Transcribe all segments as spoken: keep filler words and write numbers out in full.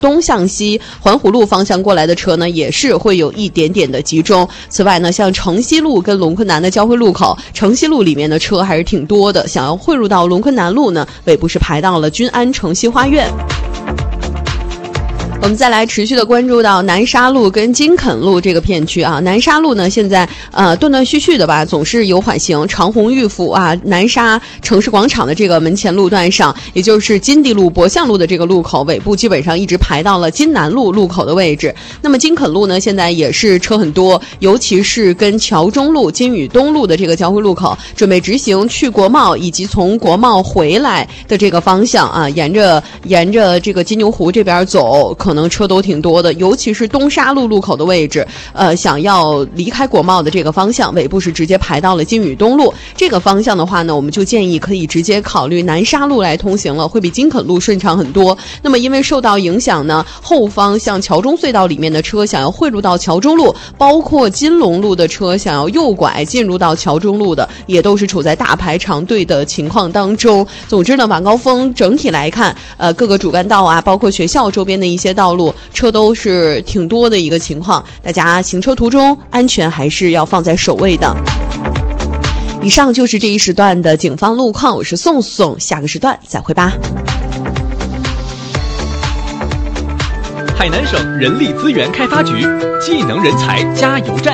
东向西环湖路方向过来的车呢，也是会有一点点的集中。此外呢，像城西路跟龙昆南的交汇路口，城西路里面的车还是挺多的，想要汇入到龙昆南路呢，尾部是排到了君安城西花苑。我们再来持续的关注到南沙路跟金垦路这个片区啊，南沙路呢现在呃断断续续的吧，总是有缓行。长虹玉府啊，南沙城市广场的这个门前路段上，也就是金地路、博象路的这个路口尾部，基本上一直排到了金南路路口的位置。那么金垦路呢，现在也是车很多，尤其是跟桥中路、金宇东路的这个交汇路口，准备直行去国贸以及从国贸回来的这个方向啊，沿着沿着这个金牛湖这边走，可能车都挺多的，尤其是东沙路路口的位置，呃，想要离开国贸的这个方向，尾部是直接排到了金宇东路这个方向的话呢，我们就建议可以直接考虑南沙路来通行了，会比金垦路顺畅很多。那么因为受到影响呢，后方像桥中隧道里面的车想要汇入到桥中路，包括金龙路的车想要右拐进入到桥中路的，也都是处在大排长队的情况当中。总之呢，晚高峰整体来看，呃，各个主干道啊，包括学校周边的一些道路，车都是挺多的一个情况，大家行车途中安全还是要放在首位的。以上就是这一时段的警方路况，我是宋宋，下个时段再会吧。 海南省人力资源开发局技能人才加油站。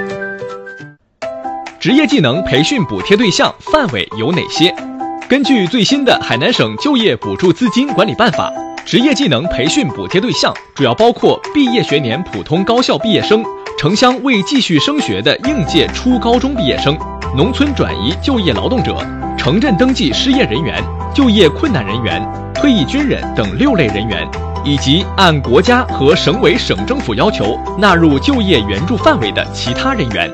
职业技能培训补贴对象范围有哪些？根据最新的海南省就业补助资金管理办法，职业技能培训补贴对象主要包括毕业学年普通高校毕业生、城乡未继续升学的应届初高中毕业生、农村转移就业劳动者、城镇登记失业人员、就业困难人员、退役军人等六类人员，以及按国家和省委省政府要求纳入就业援助范围的其他人员。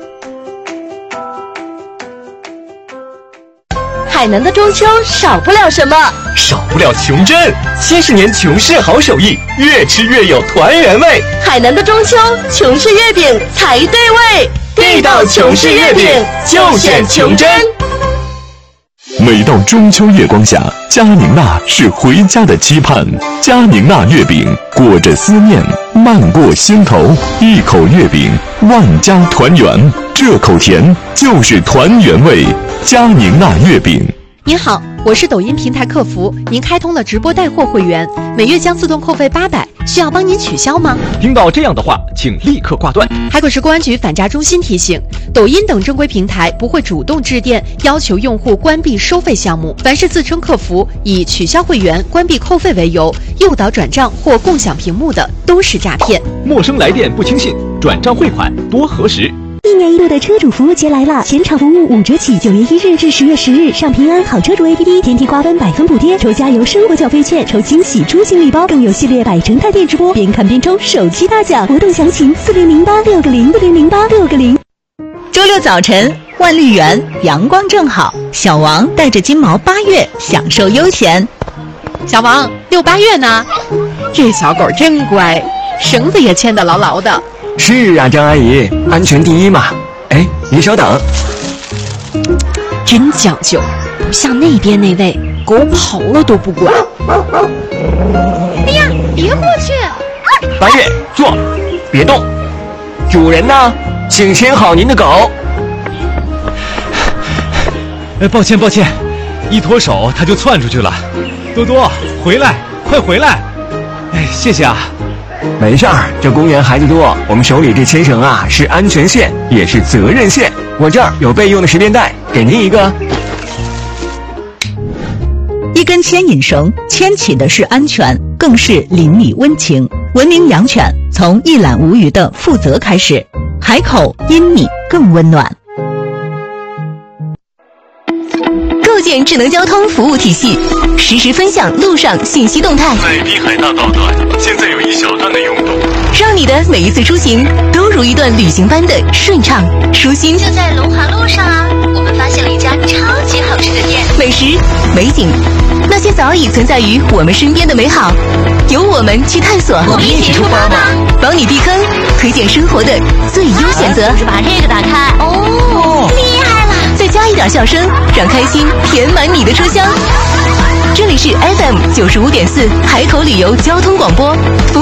海南的中秋少不了什么？ 少不了琼珍，七十年琼氏好手艺，越吃越有团圆味。 海南的中秋，琼氏月饼才对味， 地道琼氏月饼就选琼珍。 每到中秋月光下，佳宁娜是回家的期盼。佳宁娜月饼裹着思念，漫过心头，一口月饼，万家团圆。这口甜就是团圆味。佳宁娜月饼。 您好，我是抖音平台客服，您开通了直播带货会员，每月将自动扣费八百，需要帮您取消吗？ 听到这样的话，请立刻挂断。 海口市公安局反诈中心提醒，抖音等正规平台不会主动致电要求用户关闭收费项目，凡是自称客服以取消会员、关闭扣费为由诱导转账或共享屏幕的，都是诈骗。 陌生来电不轻信，转账汇款多核实。 一年一度的车主服务节来了，现场服务五折起，九月一日至十月十日，上平安好车主 A P P 天梯瓜分百分补贴，抽加油生活缴费券，抽惊喜出行礼包，更有系列百城探店直播，边看边抽手机大奖，活动详情四零零八六个零四零零八六个零。 周六早晨，万绿园阳光正好，小王带着金毛八月享受悠闲。 小王，遛八月呢？这小狗真乖，绳子也牵得牢牢的。 是啊，张阿姨，安全第一嘛。哎，你稍等。 真讲究，不像那边那位，狗跑了都不管。 哎呀，别过去！ 八月，坐，别动。主人呢？请牵好您的狗。 哎，抱歉抱歉，一脱手它就窜出去了。多多，回来，快回来！哎，谢谢啊。 没事儿，这公园孩子多，我们手里这牵绳啊是安全线，也是责任线。我这儿有备用的十连带，给您一个。 一根牵引绳，牵起的是安全，更是邻里温情。文明养犬，从一览无余的负责开始。海口因你更温暖。 构建智能交通服务体系，实时分享路上信息动态。 在滨海大道段，现在有一小段的拥堵， 让你的每一次出行都如一段旅行般的顺畅舒心。 就在龙华路上啊，我们发现了一家超级好吃的店， 美食、美景，那些早已存在于我们身边的美好，由我们去探索。 我们一起出发吧， 帮你避坑，推荐生活的最优选择。 就是把这个打开，哦，厉害了！ 再加一点笑声，让开心填满你的车厢。 这里是 F M 九十五点四海口旅游交通广播，服